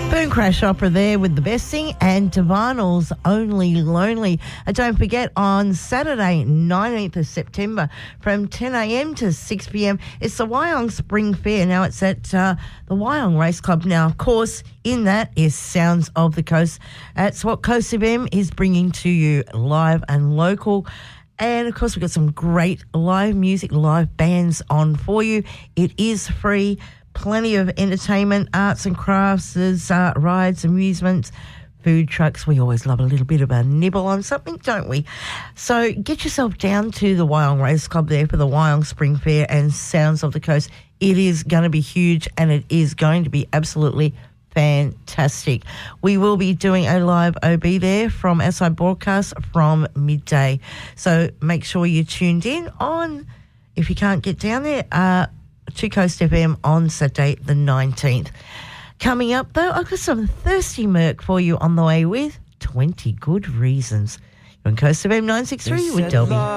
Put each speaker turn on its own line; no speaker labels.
Boom Crash Opera there with the best thing, and Divinal's Only Lonely. And don't forget, on Saturday 19th of September from 10 a.m. to 6 p.m. it's the Wyong Spring Fair. Now it's at the Wyong Race Club. Now, of course, in that is Sounds of the Coast. That's what Coast FM is bringing to you live and local. And, of course, we've got some great live music, live bands on for you. It is free. Plenty of entertainment, arts and crafts, there's rides, amusements, food trucks. We always love a little bit of a nibble on something, don't we? So get yourself down to the Wyong Race Club there for the Wyong Spring Fair and Sounds of the Coast. It is going to be huge and it is going to be absolutely fantastic. We will be doing a live OB there from SI Broadcast from midday. So make sure you're tuned in on, if you can't get down there, to Coast FM on Saturday the 19th. Coming up, though, I've got some Thirsty Merc for you on the way with 20 Good Reasons. You're on Coast FM 963 with Delby.